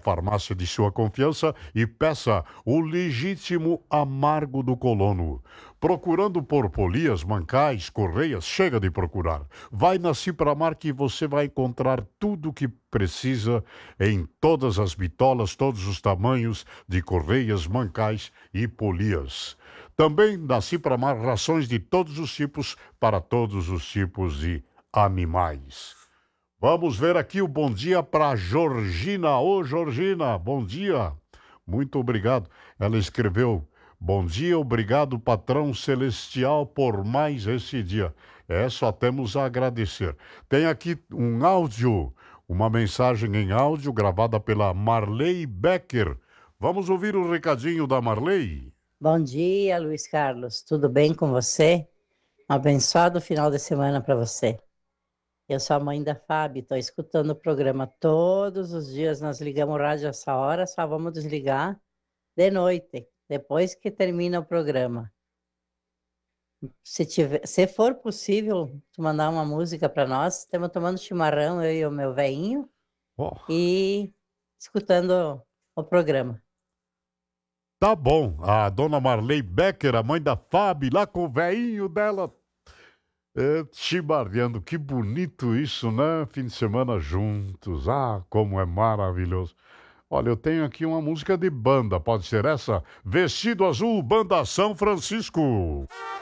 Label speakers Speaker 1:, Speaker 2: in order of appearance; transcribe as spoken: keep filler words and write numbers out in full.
Speaker 1: farmácia de sua confiança e peça o legítimo amargo do colono. Procurando por polias, mancais, correias, chega de procurar. Vai na Cipramar que você vai encontrar tudo o que precisa em todas as bitolas, todos os tamanhos de correias, mancais e polias. Também na Cipramar, rações de todos os tipos para todos os tipos de animais. Vamos ver aqui o bom dia para Georgina. Ô, Georgina, bom dia. Muito obrigado. Ela escreveu: bom dia, obrigado, patrão celestial, por mais esse dia. É, só temos a agradecer. Tem aqui um áudio, uma mensagem em áudio gravada pela Marley Becker. Vamos ouvir o recadinho da Marley?
Speaker 2: Bom dia, Luiz Carlos. Tudo bem com você? Um abençoado final de semana para você. Eu sou a mãe da Fábio, estou escutando o programa todos os dias. Nós ligamos o rádio essa hora, só vamos desligar de noite, depois que termina o programa. Se tiver, se for possível, tu mandar uma música para nós, estamos tomando chimarrão, eu e o meu veinho,
Speaker 1: Oh.
Speaker 2: e escutando o programa.
Speaker 1: Tá bom, a dona Marley Becker, a mãe da Fábio, lá com o veinho dela, é, chimarreando. Que bonito isso, né? Fim de semana juntos. Ah, como é maravilhoso. Olha, eu tenho aqui uma música de banda, pode ser essa? Vestido Azul, Banda São Francisco.